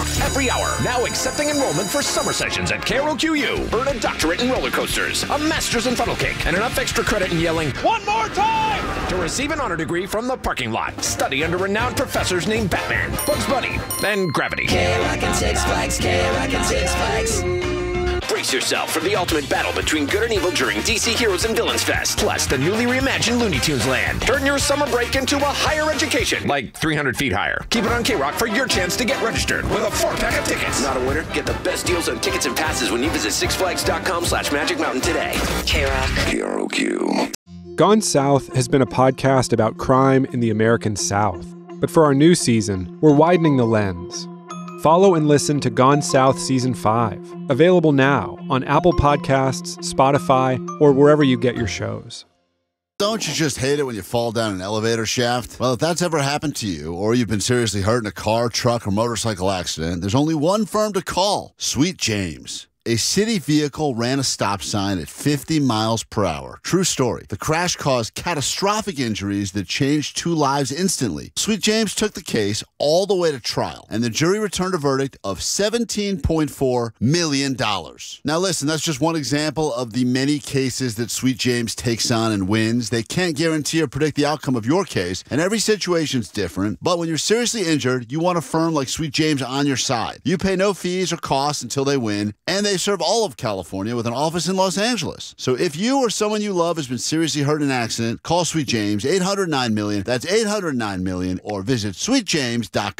every hour. Now accepting enrollment for summer sessions at KROQU. Earn a doctorate in roller coasters, a master's in funnel cake, and enough extra credit in yelling, "One more time!" to receive an honor degree from the parking lot. Study under renowned professors named Batman, Bugs Bunny, and Gravity. K-Rock and Six Flags, K-Rock and Six Flags. Brace yourself for the ultimate battle between good and evil during DC Heroes and Villains Fest, plus the newly reimagined Looney Tunes Land. Turn your summer break into a higher education, like 300 feet higher. Keep it on K-Rock for your chance to get registered with a 4-pack of tickets. Not a winner? Get the best deals on tickets and passes when you visit sixflags.com/Magic Mountain today. K-Rock. KROQ. Gone South has been a podcast about crime in the American South. But for our new season, we're widening the lens. Follow and listen to Gone South Season 5, available now on Apple Podcasts, Spotify, or wherever you get your shows. Don't you just hate it when you fall down an elevator shaft? Well, if that's ever happened to you, or you've been seriously hurt in a car, truck, or motorcycle accident, there's only one firm to call: Sweet James. A city vehicle ran a stop sign at 50 miles per hour. True story. The crash caused catastrophic injuries that changed 2 lives instantly. Sweet James took the case all the way to trial, and the jury returned a verdict of $17.4 million. Now listen, that's just one example of the many cases that Sweet James takes on and wins. They can't guarantee or predict the outcome of your case, and every situation's different. But when you're seriously injured, you want a firm like Sweet James on your side. You pay no fees or costs until they win, and they serve all of California with an office in Los Angeles. So if you or someone you love has been seriously hurt in an accident, call Sweet James, 800-9-MILLION. That's 800-9-MILLION, or visit sweetjames.com.